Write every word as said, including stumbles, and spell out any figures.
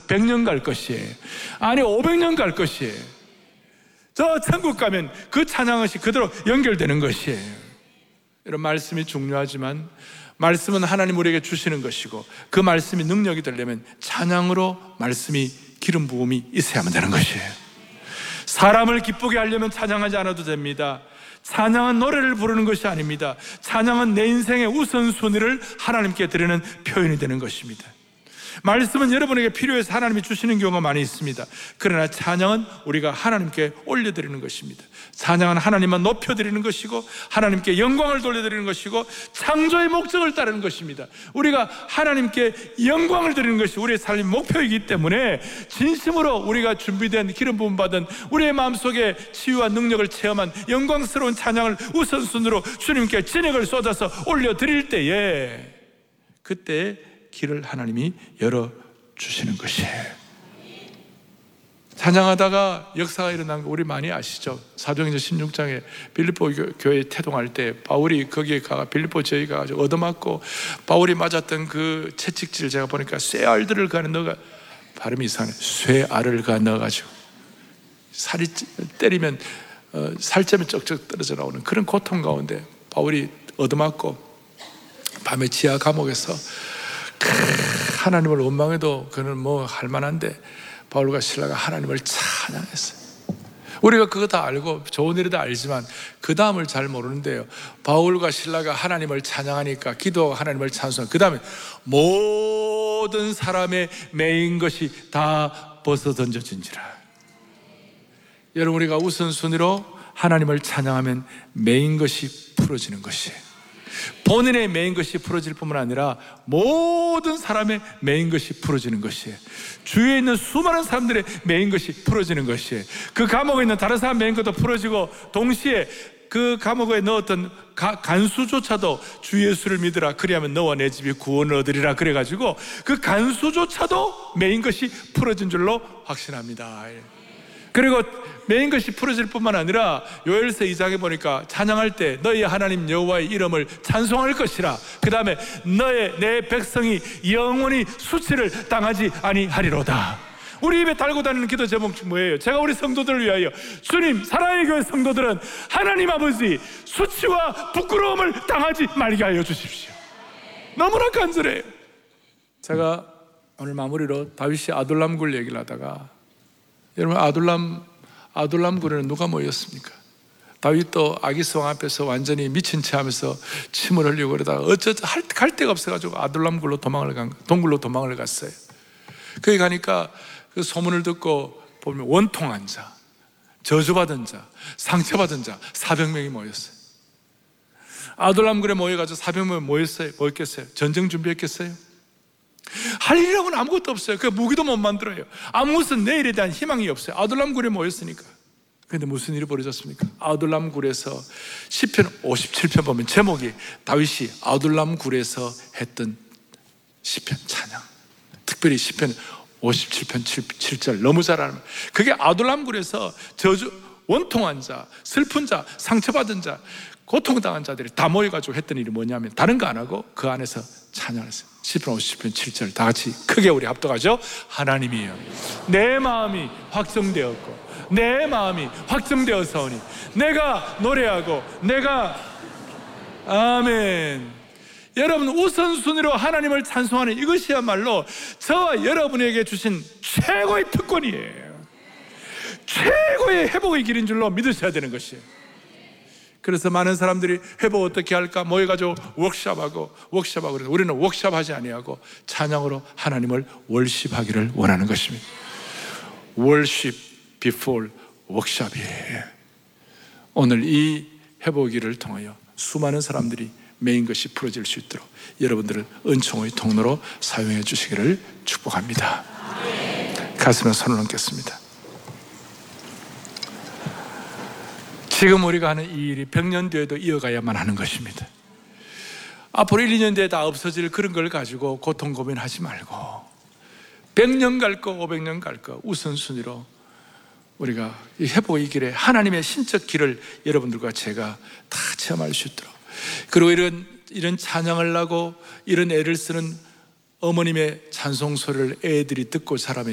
백 년 갈 것이에요. 아니 오백 년 갈 것이에요. 저 천국 가면 그 찬양것이 그대로 연결되는 것이에요. 이런 말씀이 중요하지만 말씀은 하나님 우리에게 주시는 것이고 그 말씀이 능력이 되려면 찬양으로 말씀이 기름 부음이 있어야만 되는 것이에요. 사람을 기쁘게 하려면 찬양하지 않아도 됩니다. 찬양은 노래를 부르는 것이 아닙니다. 찬양은 내 인생의 우선순위를 하나님께 드리는 표현이 되는 것입니다. 말씀은 여러분에게 필요해서 하나님이 주시는 경우가 많이 있습니다. 그러나 찬양은 우리가 하나님께 올려드리는 것입니다. 찬양은 하나님만 높여드리는 것이고 하나님께 영광을 돌려드리는 것이고 창조의 목적을 따르는 것입니다. 우리가 하나님께 영광을 드리는 것이 우리의 삶의 목표이기 때문에 진심으로 우리가 준비된 기름 부음 받은 우리의 마음속에 치유와 능력을 체험한 영광스러운 찬양을 우선순위로 주님께 진액을 쏟아서 올려드릴 때에 그때 길을 하나님이 열어주시는 것이에요. 찬양하다가 역사가 일어난 거 우리 많이 아시죠? 사도행전 십육 장에 빌립보 교회에 태동할 때 바울이 거기에 가 빌립보 저희 가가지고 얻어맞고 바울이 맞았던 그 채찍질 제가 보니까 쇠알들을 가 넣어가 발음이 이상해. 쇠알을 가 넣어가지고 살이 때리면 어, 살점이 쩍쩍 떨어져 나오는 그런 고통 가운데 바울이 얻어맞고 밤에 지하 감옥에서 하나님을 원망해도 그는 뭐 할만한데 바울과 실라가 하나님을 찬양했어요. 우리가 그거 다 알고 좋은 일이다 알지만 그 다음을 잘 모르는데요, 바울과 실라가 하나님을 찬양하니까 기도하고 하나님을 찬송하고 그 다음에 모든 사람의 매인 것이 다 벗어 던져진지라. 여러분, 우리가 우선순위로 하나님을 찬양하면 매인 것이 풀어지는 것이에요. 본인의 매인 것이 풀어질 뿐만 아니라 모든 사람의 매인 것이 풀어지는 것이에요. 주위에 있는 수많은 사람들의 매인 것이 풀어지는 것이에요. 그 감옥에 있는 다른 사람 매인 것도 풀어지고 동시에 그 감옥에 넣었던 가, 간수조차도 주 예수를 믿으라 그리하면 너와 내 집이 구원을 얻으리라 그래가지고 그 간수조차도 매인 것이 풀어진 줄로 확신합니다. 그리고 매인 것이 풀어질 뿐만 아니라 요엘서 이 장에 보니까 찬양할 때 너희 하나님 여호와의 이름을 찬송할 것이라, 그 다음에 너의 내 백성이 영원히 수치를 당하지 아니하리로다. 우리 입에 달고 다니는 기도 제목이 뭐예요? 제가 우리 성도들을 위하여, 주님 사랑의 교회 성도들은 하나님 아버지 수치와 부끄러움을 당하지 말게 하여 주십시오. 너무나 간절해요. 제가 오늘 마무리로 다윗이 아둘람 굴 얘기를 하다가, 여러분 아둘람 아둘람 굴에는 누가 모였습니까? 다윗도 아기성 앞에서 완전히 미친 채 하면서 침을 흘리고 그러다가 어쩌자 할, 갈 데가 없어가지고 아둘람 굴로 도망을 간, 동굴로 도망을 갔어요. 거기 가니까 그 소문을 듣고 보면 원통한 자, 저주받은 자, 상처받은 자 사백 명이 모였어요. 아둘람 굴에 모여가지고 사백 명 모였어요. 모였겠어요? 전쟁 준비했겠어요? 할 일이라고는 아무것도 없어요. 그 무기도 못 만들어요. 아무것은 내일에 대한 희망이 없어요. 아둘람 굴에 모였으니까. 그런데 무슨 일이 벌어졌습니까? 아둘람 굴에서 시편 오십칠 편 보면 제목이 다윗이 아둘람 굴에서 했던 시편 찬양, 특별히 시편 오십칠 편 칠 절 너무 잘 알아요. 그게 아둘람 굴에서 저주, 원통한 자, 슬픈 자, 상처받은 자, 고통당한 자들이 다 모여가지고 했던 일이 뭐냐면 다른 거 안 하고 그 안에서 찬양했어요. 시편 오십 편 칠 절 다 같이 크게 우리 합독하죠. 하나님이여, 내 마음이 확정되었고 내 마음이 확정되어서오니 내가 노래하고 내가 아멘. 여러분, 우선순위로 하나님을 찬송하는 이것이야말로 저와 여러분에게 주신 최고의 특권이에요. 최고의 회복의 길인 줄로 믿으셔야 되는 것이에요. 그래서 많은 사람들이 회복 어떻게 할까 모여가지고 워크숍하고 워크숍하고 그래서 우리는 워크숍하지 아니하고 찬양으로 하나님을 월십하기를 원하는 것입니다. 월십 before 워크숍이에요. 오늘 이 회복기를 통하여 수많은 사람들이 매인 것이 풀어질 수 있도록 여러분들을 은총의 통로로 사용해 주시기를 축복합니다. 가슴에 손을 얹겠습니다. 지금 우리가 하는 이 일이 백 년 뒤에도 이어가야만 하는 것입니다. 앞으로 일, 이 년 뒤에 다 없어질 그런 걸 가지고 고통 고민하지 말고 백 년 갈 거 오백 년 갈 거 우선순위로 우리가 이 회복의 길에 하나님의 신적 길을 여러분들과 제가 다 체험할 수 있도록, 그리고 이런 이런 찬양을 하고 이런 애를 쓰는 어머님의 찬송 소리를 애들이 듣고 자라면